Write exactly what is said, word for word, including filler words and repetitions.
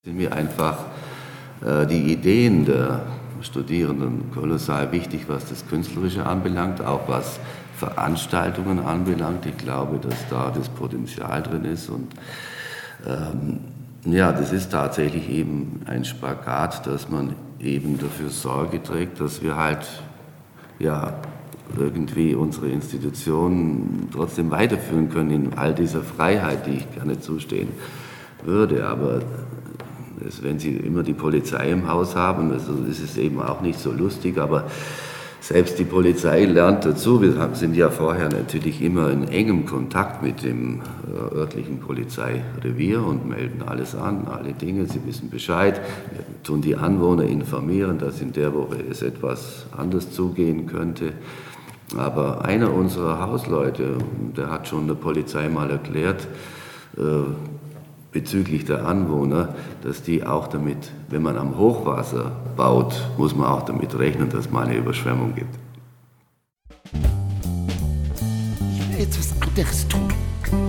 Sind mir einfach äh, die Ideen der Studierenden kolossal wichtig, was das Künstlerische anbelangt, auch was Veranstaltungen anbelangt. Ich glaube, dass da das Potenzial drin ist und ähm, ja, das ist tatsächlich eben ein Spagat, dass man eben dafür Sorge trägt, dass wir halt ja irgendwie unsere Institutionen trotzdem weiterführen können in all dieser Freiheit, die ich gerne zustehen würde. Aber das, wenn Sie immer die Polizei im Haus haben, also ist es eben auch nicht so lustig, aber selbst die Polizei lernt dazu. Wir sind ja vorher natürlich immer in engem Kontakt mit dem örtlichen Polizeirevier und melden alles an, alle Dinge. Sie wissen Bescheid. Wir tun die Anwohner informieren, dass in der Woche es etwas anders zugehen könnte. Aber einer unserer Hausleute, der hat schon der Polizei mal erklärt, äh, bezüglich der Anwohner, dass die auch damit, wenn man am Hochwasser baut, muss man auch damit rechnen, dass es mal eine Überschwemmung gibt. Ich will jetzt was anderes tun.